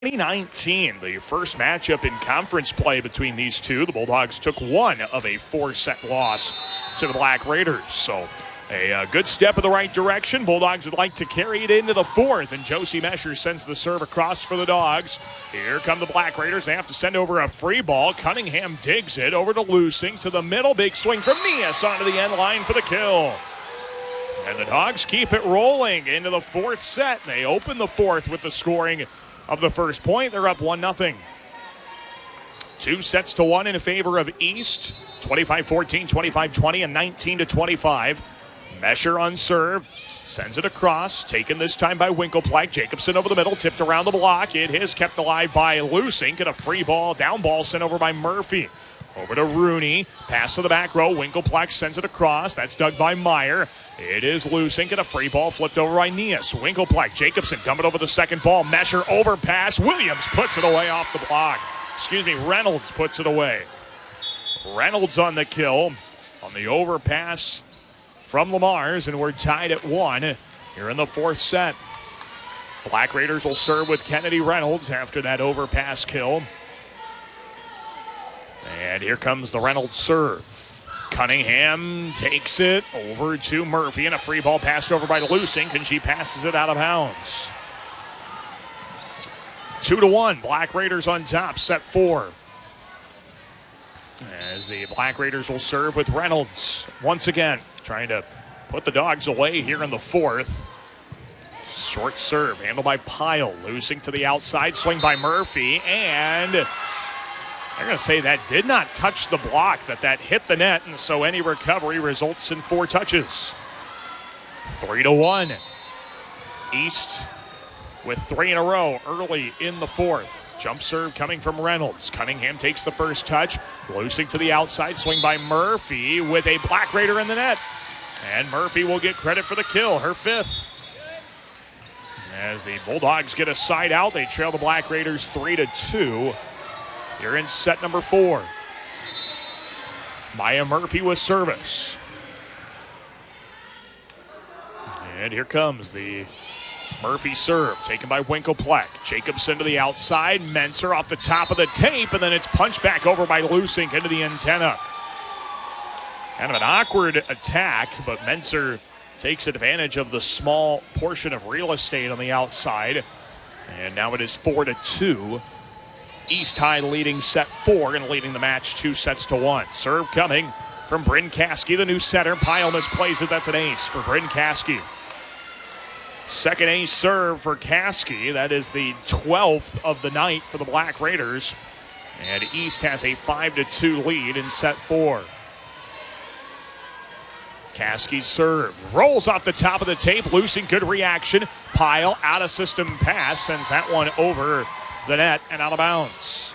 2019, the first matchup in conference play between these two. The Bulldogs took one of a 4-set loss to the Black Raiders. So a good step in the right direction. Bulldogs would like to carry it into the fourth, and Josie Mesher sends the serve across for the Dogs. Here come the Black Raiders. They have to send over a free ball. Cunningham digs it over to Lusing to the middle. Big swing from Nias onto the end line for the kill. And the Dogs keep it rolling into the fourth set. They open the fourth with the scoring of the first point. They're up 1-0. 2-1 in favor of East. 25-14, 25-20, and 19-25. Mesher on serve. Sends it across. Taken this time by Winkelplek. Jacobson over the middle. Tipped around the block. It is kept alive by Lusing. Get a free ball. Down ball sent over by Murphy. Over to Rooney. Pass to the back row. Winkelplek sends it across. That's dug by Meyer. It is Lusing. Get a free ball flipped over by Nias. Winkelplek. Jacobson coming over the second ball. Mesher overpass. Williams puts it away off the block. Reynolds puts it away. Reynolds on the kill on the overpass from Lamars, and we're tied at 1 here in the fourth set. Black Raiders will serve with Kennedy Reynolds after that overpass kill. And here comes the Reynolds serve. Cunningham takes it over to Murphy, and a free ball passed over by Lusing, and she passes it out of bounds. 2-1, Black Raiders on top, set 4. As the Black Raiders will serve with Reynolds once again, trying to put the Dogs away here in the fourth. Short serve, handled by Pyle, Lusing to the outside, swing by Murphy, and I'm going to say that did not touch the block, that hit the net, and so any recovery results in 4 touches. 3-1. East with 3 in a row early in the fourth. Jump serve coming from Reynolds. Cunningham takes the first touch. Lusing to the outside, swing by Murphy with a Black Raider in the net. And Murphy will get credit for the kill, her 5th. As the Bulldogs get a side out, they trail the Black Raiders 3-2. Here in set number 4. Maya Murphy with service. And here comes the Murphy serve, taken by Winkelplek. Jacobson to the outside. Menser off the top of the tape, and then it's punched back over by Lusing into the antenna. Kind of an awkward attack, but Menser takes advantage of the small portion of real estate on the outside. And now it is 4-2. East High leading set 4 and leading the match 2-1. Serve coming from Bryn Caskey, the new setter. Pyle misplays it. That's an ace for Bryn Caskey. Second ace serve for Caskey. That is the 12th of the night for the Black Raiders. And East has a 5-2 lead in set 4. Caskey's serve rolls off the top of the tape. Lusing, good reaction. Pyle out of system pass sends that one over the net and out of bounds.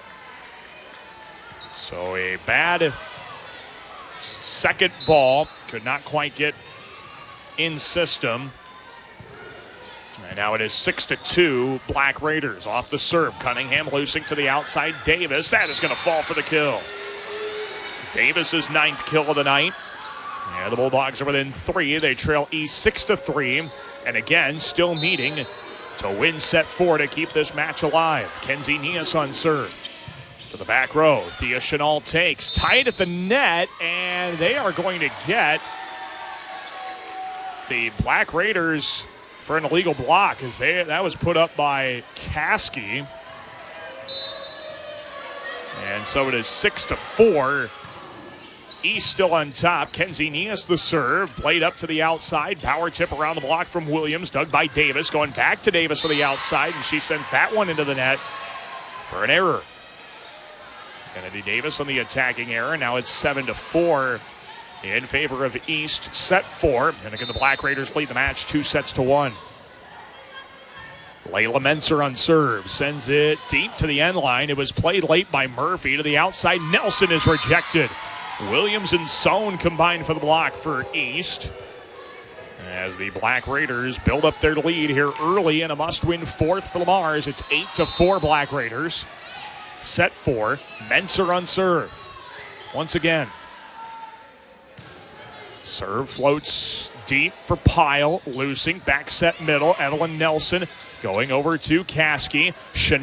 So a bad second ball. Could not quite get in system. And now it is 6-2, Black Raiders off the serve. Cunningham Lusing to the outside. Davis, that is going to fall for the kill. Davis's 9th kill of the night. Yeah, the Bulldogs are within 3. They trail East 6-3. And again, still needing to win set 4 to keep this match alive. Kenzie Nias on serve. To the back row. Thea Chenal takes. Tight at the net, and they are going to get the Black Raiders for an illegal block, as that was put up by Caskey. And so it is 6-4. East still on top. Kenzie Nias the serve. Played up to the outside. Power tip around the block from Williams. Dug by Davis. Going back to Davis on the outside. And she sends that one into the net for an error. Kennedy Davis on the attacking error. Now it's 7-4 in favor of East. Set 4. And again, the Black Raiders lead the match 2-1. Layla Menser on serve. Sends it deep to the end line. It was played late by Murphy to the outside. Nelson is rejected. Williams and Sohn combined for the block for East. As the Black Raiders build up their lead here early in a must-win fourth for Lamars. It's 8-4 Black Raiders. Set 4. Menser on serve. Once again. Serve floats Deep for Pyle, loosing, back set middle. Evelyn Nelson going over to Caskey.